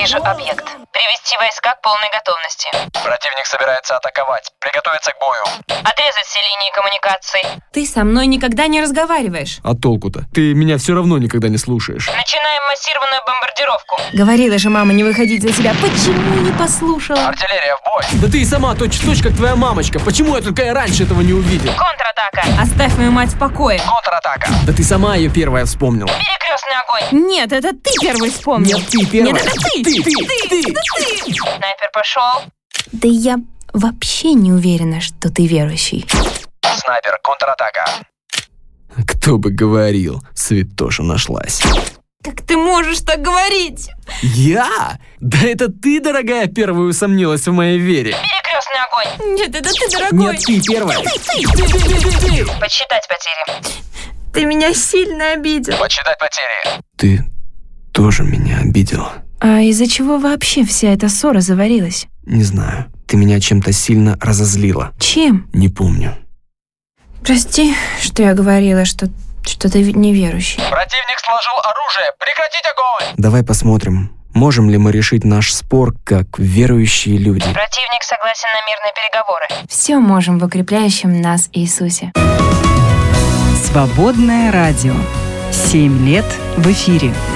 Вижу объект. Привести войска к полной готовности. Противник собирается атаковать. Приготовиться к бою. Отрезать все линии коммуникаций. Ты со мной никогда не разговариваешь. А толку-то? Ты меня все равно никогда не слушаешь. Начинаем массированную бомбардировку. Говорила же мама не выходить за себя. Почему не послушала? Артиллерия в бой. Да ты и сама точь-в-точь, как твоя мамочка. Почему я только раньше этого не увидел? Контратака. Оставь мою мать в покое. Контратака. Да ты сама ее первая вспомнила. Перекрестный огонь. Нет, это ты первый вспомнил. Нет, ты первая. Нет, это ты. Ты. Снайпер пошел. Да я вообще не уверена, что ты верующий. Снайпер. Контратака. Кто бы говорил, святоша нашлась. Как ты можешь так говорить? Я? Да это ты, дорогая, первая усомнилась в моей вере. Перекрестный огонь. Нет, это ты, дорогой. Нет, ты первая. Подсчитать потери. Ты меня сильно обидел. Подсчитать потери. Ты тоже меня обидела. А из-за чего вообще вся эта ссора заварилась? Не знаю. Ты меня чем-то сильно разозлила. Чем? Не помню. Прости, что я говорила, что ты неверующий. Противник сложил оружие. Прекратить огонь. Давай посмотрим, можем ли мы решить наш спор как верующие люди. Противник согласен на мирные переговоры. Все можем в укрепляющем нас Иисусе. Свободное радио. 7 лет в эфире.